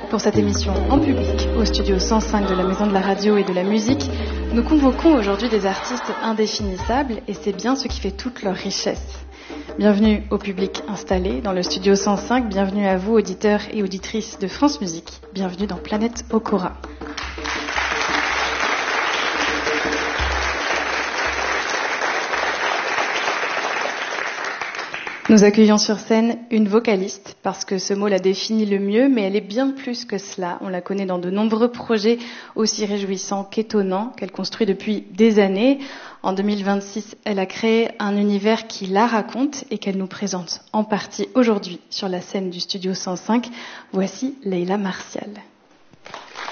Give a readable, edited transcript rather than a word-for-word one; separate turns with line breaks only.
Pour cette émission en public, au studio 105 de la Maison de la Radio et de la Musique, nous convoquons aujourd'hui des artistes indéfinissables et c'est bien ce qui fait toute leur richesse. Bienvenue au public installé dans le studio 105, bienvenue à vous auditeurs et auditrices de France Musique, bienvenue dans Planète Okora. Nous accueillons sur scène une vocaliste, parce que ce mot la définit le mieux, mais elle est bien plus que cela. On la connaît dans de nombreux projets aussi réjouissants qu'étonnants, qu'elle construit depuis des années. En 2026, elle a créé un univers qui la raconte et qu'elle nous présente en partie aujourd'hui sur la scène du Studio 105. Voici Leila Martial.